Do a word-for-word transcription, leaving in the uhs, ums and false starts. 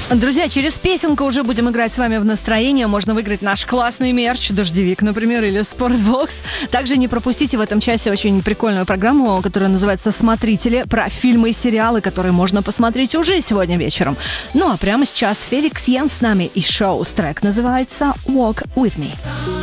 Друзья, через песенку уже будем играть с вами в настроение. Можно выиграть наш классный мерч, дождевик, например, или спортбокс. Также не пропустите в этом часе очень прикольную программу, которая называется «Смотрители», про фильмы и сериалы, которые можно посмотреть уже сегодня вечером. Ну а прямо сейчас Феликс Ян с нами и шоу. Трек называется «Walk With Me».